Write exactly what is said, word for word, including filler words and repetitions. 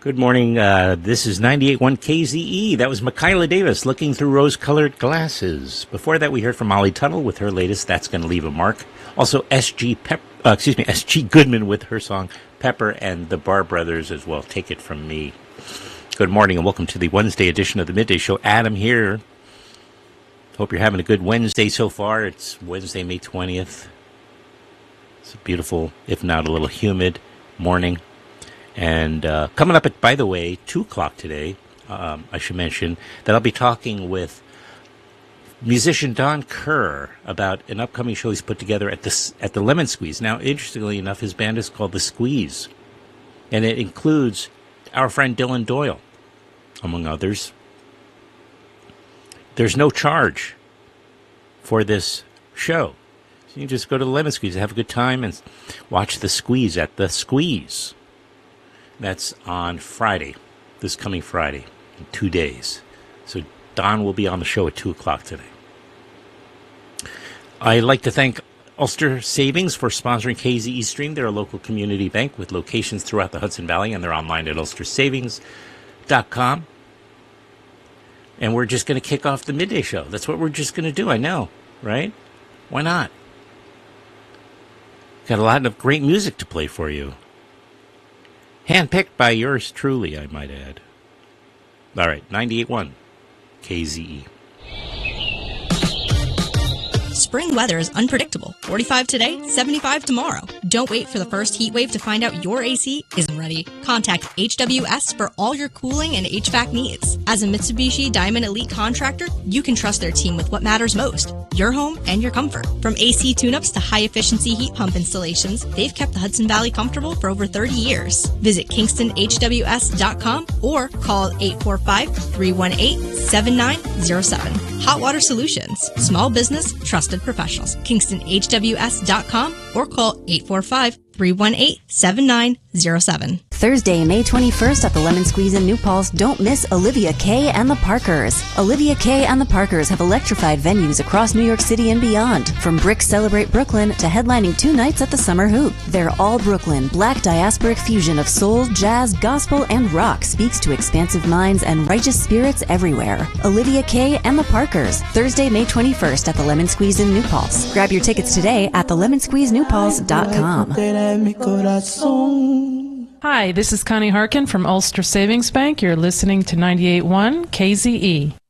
Good morning. Uh, this is ninety-eight point one K Z E. That was Michaela Davis, Looking Through Rose-Colored Glasses. Before that, we heard from Molly Tuttle with her latest, That's Gonna Leave a Mark. Also, S G Pep, uh, excuse me, S G Goodman with her song Pepper, and the Barr Brothers as well, Take It From Me. Good morning and welcome to the Wednesday edition of the Midday Show. Adam here. Hope you're having a good Wednesday so far. It's Wednesday, May twentieth. It's a beautiful, if not a little humid, morning. And uh, coming up at, by the way, two o'clock today, um, I should mention that I'll be talking with musician Don Kerr about an upcoming show he's put together at the, at the Lemon Squeeze. Now, interestingly enough, his band is called The Squeeze, and it includes our friend Dylan Doyle, among others. There's no charge for this show. So you can just go to the Lemon Squeeze, have a good time, and watch The Squeeze at The Squeeze. That's on Friday, this coming Friday, in two days. So Don will be on the show at two o'clock today. I'd like to thank Ulster Savings for sponsoring K Z E Stream. They're a local community bank with locations throughout the Hudson Valley, and they're online at ulster savings dot com. And we're just going to kick off the midday show. That's what we're just going to do, I know, right? Why not? Got a lot of great music to play for you. Handpicked by yours truly, I might add. All right, ninety-eight point one K Z E. Spring weather is unpredictable. forty-five today, seventy-five tomorrow. Don't wait for the first heat wave to find out your A C isn't ready. Contact H W S for all your cooling and H V A C needs. As a Mitsubishi Diamond Elite contractor, you can trust their team with what matters most, your home and your comfort. From A C tune-ups to high-efficiency heat pump installations, they've kept the Hudson Valley comfortable for over thirty years. Visit Kingston H W S dot com or call eight four five, three one eight, seven nine zero seven. Hot Water Solutions. Small business, trusted professionals. Kingston H W S dot com or call eight four five, three one eight, seven nine zero seven. Thursday, May twenty-first at the Lemon Squeeze in New Paltz, don't miss Olivia Kay and the Parkers. Olivia Kay and the Parkers have electrified venues across New York City and beyond, from Brick Celebrate Brooklyn to headlining two nights at the Summer Hoop. Their all-Brooklyn, black diasporic fusion of soul, jazz, gospel, and rock speaks to expansive minds and righteous spirits everywhere. Olivia Kay and the Parkers, Thursday, May twenty-first at the Lemon Squeeze in New Paltz. Grab your tickets today at the lemon squeeze new paltz dot com. Hi, this is Connie Harkin from Ulster Savings Bank. You're listening to ninety-eight point one K Z E.